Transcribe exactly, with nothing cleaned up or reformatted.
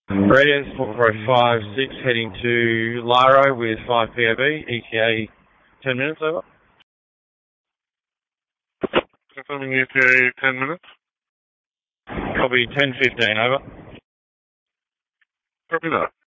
Reyes, four four five six, heading to Laro with five P O B, E T A ten minutes, over. Confirming E T A ten minutes. Copy ten fifteen, over. Copy that.